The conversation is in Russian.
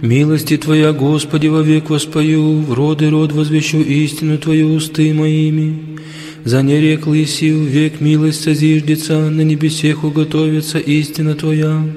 Милости Твоя, Господи, вовек воспою, в род и род возвещу истину Твою усты моими. За нерек лысью век милость созиждется, на небесех уготовится истина Твоя.